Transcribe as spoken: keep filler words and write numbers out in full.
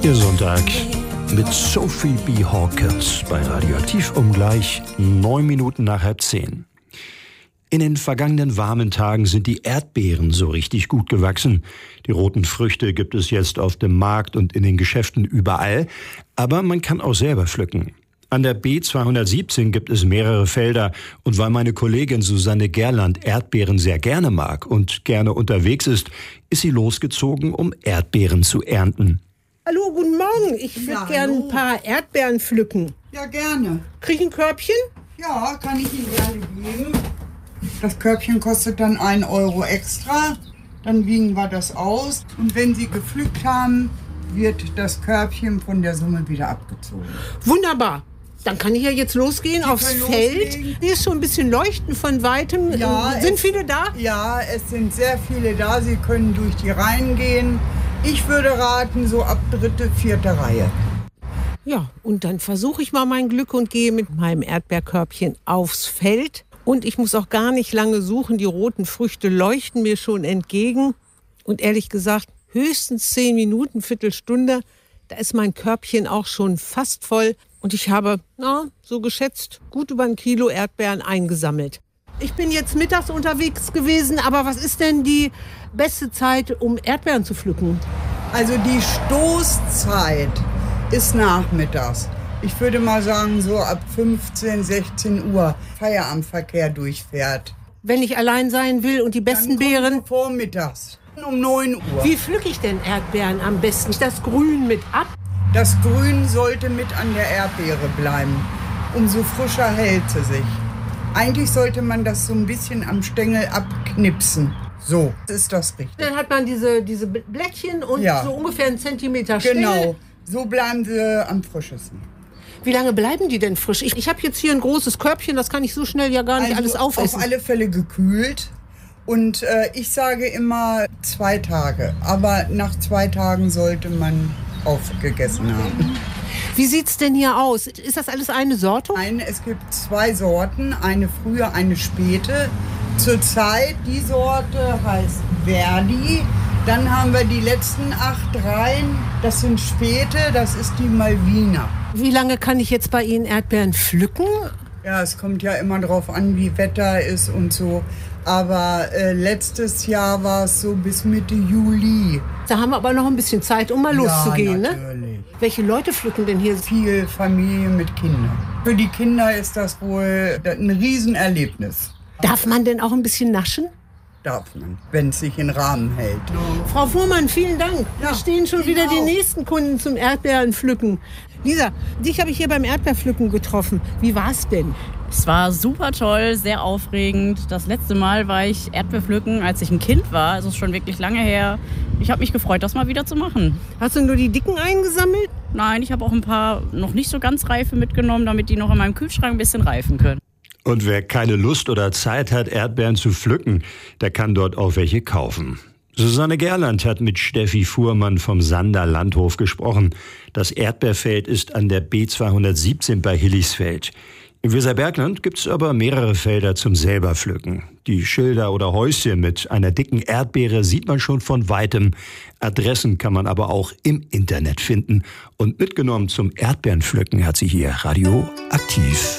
Ihr Sonntag mit Sophie B. Hawkins bei Radioaktiv um gleich neun Minuten nach halb zehn. In den vergangenen warmen Tagen sind die Erdbeeren so richtig gut gewachsen. Die roten Früchte gibt es jetzt auf dem Markt und in den Geschäften überall. Aber man kann auch selber pflücken. An der B zweihundertsiebzehn gibt es mehrere Felder. Und weil meine Kollegin Susanne Gerland Erdbeeren sehr gerne mag und gerne unterwegs ist, ist sie losgezogen, um Erdbeeren zu ernten. Hallo, guten Morgen. Ich würde Ja, gerne hallo. ein paar Erdbeeren pflücken. Ja, gerne. Krieg ich ein Körbchen? Ja, kann ich Ihnen gerne geben. Das Körbchen kostet dann ein Euro extra. Dann wiegen wir das aus. Und wenn Sie gepflückt haben, wird das Körbchen von der Summe wieder abgezogen. Wunderbar. Dann kann ich ja jetzt losgehen Sie aufs können Feld. loslegen. Hier ist schon ein bisschen Leuchten von Weitem. Ja, Sind es- viele da? Ja, es sind sehr viele da. Sie können durch die Reihen gehen. Ich würde raten, so ab dritte, vierte Reihe. Ja, und dann versuche ich mal mein Glück und gehe mit meinem Erdbeerkörbchen aufs Feld. Und ich muss auch gar nicht lange suchen. Die roten Früchte leuchten mir schon entgegen. Und ehrlich gesagt, höchstens zehn Minuten, Viertelstunde, da ist mein Körbchen auch schon fast voll. Und ich habe, na, so geschätzt, gut über ein Kilo Erdbeeren eingesammelt. Ich bin jetzt mittags unterwegs gewesen, aber was ist denn die beste Zeit, um Erdbeeren zu pflücken? Also die Stoßzeit ist nachmittags. Ich würde mal sagen, so ab fünfzehn, sechzehn Uhr Feierabendverkehr durchfährt. Wenn ich allein sein will und die besten Dann kommen Beeren, Sie vormittags um neun Uhr. wie pflücke ich denn Erdbeeren am besten? Das Grün mit ab? Das Grün sollte mit an der Erdbeere bleiben. Umso frischer hält sie sich. Eigentlich sollte man das so ein bisschen am Stängel abknipsen. So, ist das richtig. Dann hat man diese, diese Blättchen und Ja. so ungefähr einen Zentimeter Stängel. Genau, so bleiben sie am frischesten. Wie lange bleiben die denn frisch? Ich, ich habe jetzt hier ein großes Körbchen, das kann ich so schnell ja gar nicht alles aufessen. Auf alle Fälle gekühlt. Und äh, ich sage immer zwei Tage. Aber nach zwei Tagen sollte man aufgegessen haben. Wie sieht's denn hier aus? Ist das alles eine Sorte? Nein, es gibt zwei Sorten, eine frühe, eine späte. Zurzeit die Sorte heißt Verdi. Dann haben wir die letzten acht Reihen, das sind späte, das ist die Malvina. Wie lange kann ich jetzt bei Ihnen Erdbeeren pflücken? Ja, es kommt ja immer drauf an, wie Wetter ist und so. Aber äh, letztes Jahr war es so bis Mitte Juli. Da haben wir aber noch ein bisschen Zeit, um mal loszugehen, ja, ne? natürlich. Welche Leute pflücken denn hier? Viel Familie mit Kindern. Für die Kinder ist das wohl ein Riesenerlebnis. Darf man denn auch ein bisschen naschen? Darf man, wenn es sich in Rahmen hält. Frau Fuhrmann, vielen Dank. Da Ja, stehen schon Ihnen wieder die auch. nächsten Kunden zum Erdbeerenpflücken. Lisa, dich habe ich hier beim Erdbeerpflücken getroffen. Wie war's denn? Es war super toll, sehr aufregend. Das letzte Mal war ich Erdbeerpflücken, als ich ein Kind war. Also ist schon wirklich lange her. Ich habe mich gefreut, das mal wieder zu machen. Hast du nur die dicken eingesammelt? Nein, ich habe auch ein paar noch nicht so ganz reife mitgenommen, damit die noch in meinem Kühlschrank ein bisschen reifen können. Und wer keine Lust oder Zeit hat, Erdbeeren zu pflücken, der kann dort auch welche kaufen. Susanne Gerland hat mit Steffi Fuhrmann vom Sander Landhof gesprochen. Das Erdbeerfeld ist an der B zweihundertsiebzehn bei Hilligsfeld. Im Weserbergland gibt es aber mehrere Felder zum selber pflücken. Die Schilder oder Häuschen mit einer dicken Erdbeere sieht man schon von weitem. Adressen kann man aber auch im Internet finden. Und mitgenommen zum Erdbeerenpflücken hat sie hier Radioaktiv.